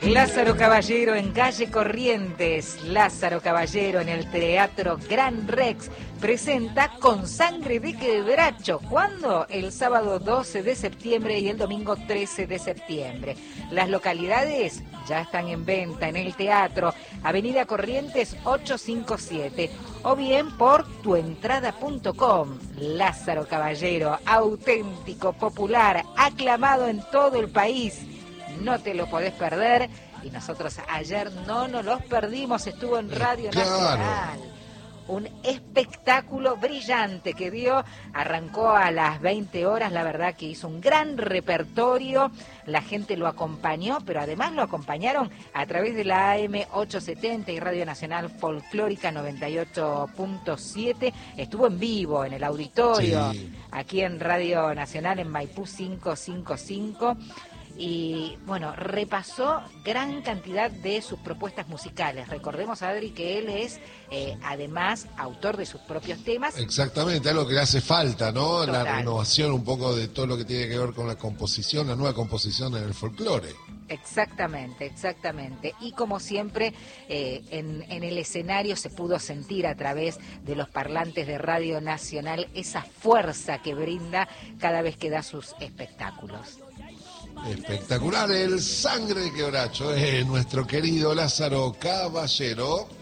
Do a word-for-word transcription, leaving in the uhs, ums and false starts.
Lázaro Caballero en calle Corrientes. Lázaro Caballero en el Teatro Gran Rex presenta Con Sangre de Quebracho. ¿Cuándo? El sábado doce de septiembre y el domingo trece de septiembre. Las localidades ya están en venta en el teatro, Avenida Corrientes ochocientos cincuenta y siete, o bien por tuentrada punto com. Lázaro Caballero, auténtico, popular, aclamado en todo el país. No te lo podés perder. Y nosotros ayer no nos los perdimos, estuvo en Radio Claro. Nacional. Un espectáculo brillante que dio, arrancó a las veinte horas, la verdad que hizo un gran repertorio, la gente lo acompañó, pero además lo acompañaron a través de la A M ochocientos setenta y Radio Nacional Folclórica noventa y ocho punto siete, estuvo en vivo en el auditorio, Sí. aquí en Radio Nacional en Maipú quinientos cincuenta y cinco. Y bueno, repasó gran cantidad de sus propuestas musicales. Recordemos, Adri, que él es eh, además autor de sus propios temas. Exactamente, algo que le hace falta, ¿no? Total. La renovación un poco de todo lo que tiene que ver con la composición, la nueva composición en el folclore. Exactamente, exactamente. Y como siempre, eh, en, en el escenario se pudo sentir a través de los parlantes de Radio Nacional esa fuerza que brinda cada vez que da sus espectáculos. Espectacular, el Sangre de Quebracho, es nuestro querido Lázaro Caballero.